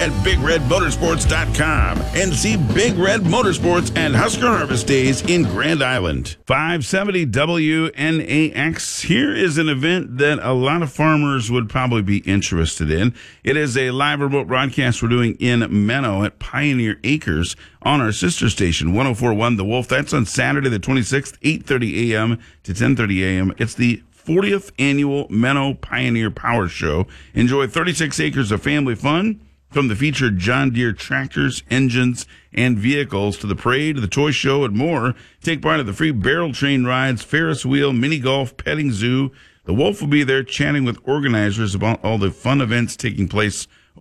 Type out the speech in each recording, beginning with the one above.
at BigRedMotorsports.com and see Big Red Motorsports and Husker Harvest Days in Grand Island. 570 WNAX. Here is an event that a lot of farmers would probably be interested in. It is a live remote broadcast we're doing in Menno at Pioneer Acres on our sister station, 104.1 The Wolf. That's on Saturday the 26th, 8:30 a.m. to 10:30 a.m. It's the 40th annual Menno Pioneer Power Show. Enjoy 36 acres of family fun, from the featured John Deere tractors, engines, and vehicles to the parade, the toy show, and more. Take part in the free barrel train rides, Ferris wheel, mini golf, petting zoo. The Wolf will be there chatting with organizers about all the fun events taking place.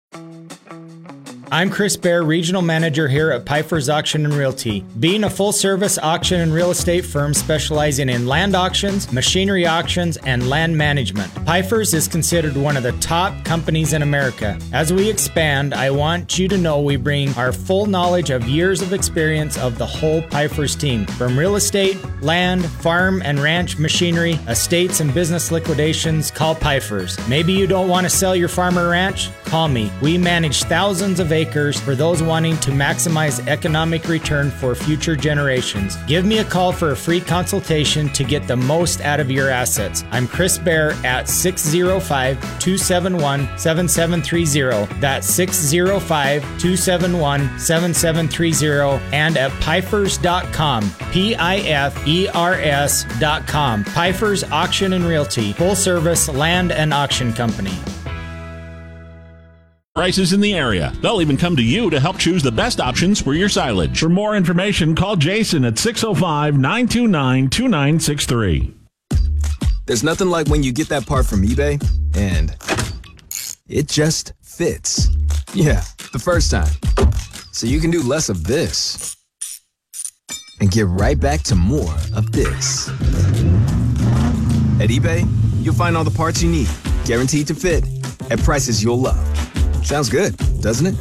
I'm Chris Bear, Regional Manager here at Pfeiffer's Auction and Realty. Being a full-service auction and real estate firm specializing in land auctions, machinery auctions, and land management, Pfeiffer's is considered one of the top companies in America. As we expand, I want you to know we bring our full knowledge of years of experience of the whole Pfeiffer's team. From real estate, land, farm and ranch machinery, estates and business liquidations, call Pfeiffer's. Maybe you don't want to sell your farm or ranch? Call me. We manage thousands of acres for those wanting to maximize economic return for future generations. Give me a call for a free consultation to get the most out of your assets. I'm Chris Bear at 605-271-7730. That's 605-271-7730 and at Pfeifers.com. Pifers.com. Pfeiffer's Auction and Realty, full service land and auction company. Prices in the area. They'll even come to you to help choose the best options for your silage. For more information, call Jason at 605-929-2963. There's nothing like when you get that part from eBay and it just fits. Yeah, the first time. So you can do less of this and get right back to more of this. At eBay, you'll find all the parts you need, guaranteed to fit, at prices you'll love. Sounds good, doesn't it?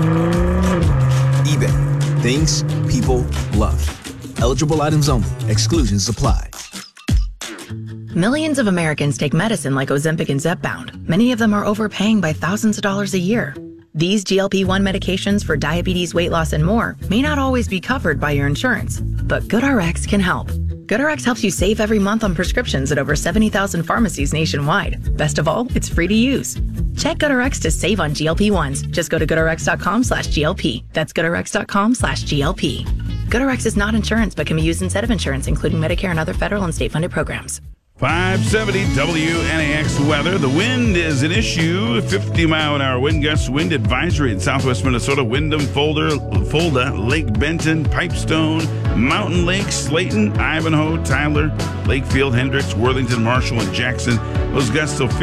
eBay. Things people love. Eligible items only. Exclusions apply. Millions of Americans take medicine like Ozempic and Zepbound. Many of them are overpaying by thousands of dollars a year. These GLP-1 medications for diabetes, weight loss, and more may not always be covered by your insurance, but GoodRx can help. GoodRx helps you save every month on prescriptions at over 70,000 pharmacies nationwide. Best of all, it's free to use. Check GoodRx to save on GLP-1s. Just go to GoodRx.com/GLP. That's GoodRx.com/GLP. GoodRx is not insurance, but can be used instead of insurance, including Medicare and other federal and state-funded programs. 570 WNAX weather. The wind is an issue. 50-mile-an-hour wind gusts. Wind advisory in southwest Minnesota. Windham, Fulda, Lake Benton, Pipestone, Mountain Lake, Slayton, Ivanhoe, Tyler, Lakefield, Hendricks, Worthington, Marshall, and Jackson. Those gusts till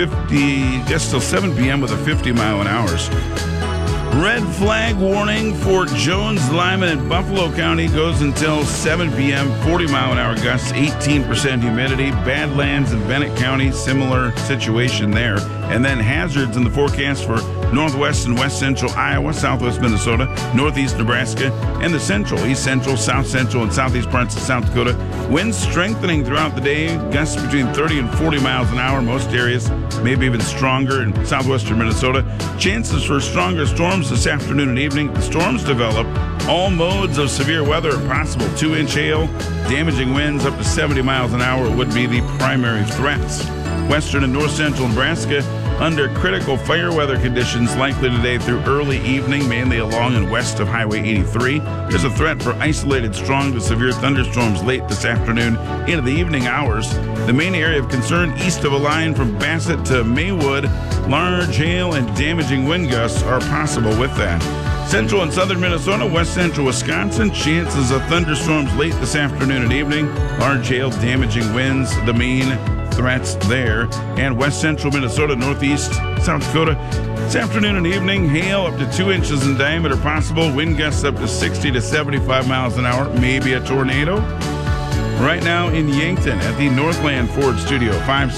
7 p.m. with a 50-mile-an-hour. Red flag warning for Jones, Lyman, and Buffalo County goes until 7 p.m. 40-mile-an-hour gusts, 18% humidity. Badlands and Bennett County, similar situation there. And then hazards in the forecast for northwest and west central Iowa, southwest Minnesota, northeast Nebraska, and the central, east central, south central, and southeast parts of South Dakota. Winds strengthening throughout the day, gusts between 30 and 40 miles an hour in most areas, maybe even stronger in southwestern Minnesota. Chances for stronger storms this afternoon and evening. The storms develop. All modes of severe weather are possible. 2-inch hail, damaging winds up to 70 miles an hour would be the primary threats. Western and north central Nebraska under critical fire weather conditions likely today through early evening, mainly along and west of Highway 83. There's a threat for isolated strong to severe thunderstorms late this afternoon into the evening hours. The main area of concern east of a line from Bassett to Maywood, large hail and damaging wind gusts are possible with that. Central and southern Minnesota, west central Wisconsin, chances of thunderstorms late this afternoon and evening. Large hail, damaging winds, the main threats there. And west central Minnesota, northeast South Dakota, this afternoon and evening, hail up to 2 inches in diameter possible. Wind gusts up to 60 to 75 miles an hour, maybe a tornado. Right now in Yankton at the Northland Ford Studio, 5